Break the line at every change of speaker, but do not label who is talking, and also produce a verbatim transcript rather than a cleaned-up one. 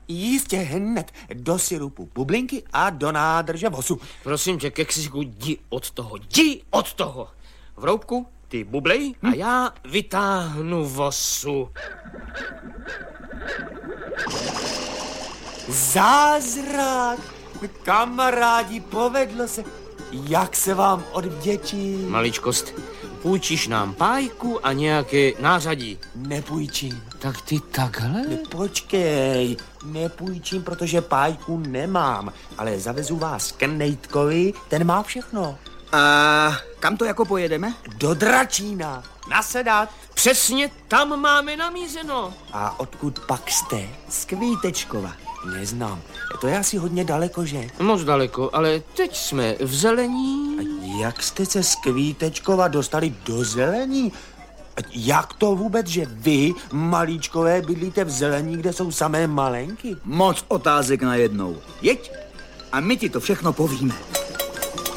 Jistě hned do sirupu bublinky a do nádrže vosu.
Prosím tě, keksiku, jdi od toho, jdi od toho. Vroubku, ty bublej hm? a já vytáhnu vosu.
Zázrak! Kamarádi, povedlo se. Jak se vám odvděčím?
Maličkost, půjčíš nám pájku a nějaké nářadí.
Nepůjčím.
Tak ty takhle?
Ne, počkej, nepůjčím, protože pájku nemám, ale zavezu vás k Nejtkovi, ten má všechno.
A kam to jako pojedeme?
Do Dračína, nasedat.
Přesně tam máme namířeno.
A odkud pak jste?
Z Kvítečkova.
Neznám, to je asi hodně daleko, že?
Moc daleko, ale teď jsme v Zelení.
A jak jste se z Kvítečkova dostali do Zelení? Jak to vůbec, že vy, malíčkové, bydlíte v Zelení, kde jsou samé malenky?
Moc otázek najednou. Jeď a my ti to všechno povíme.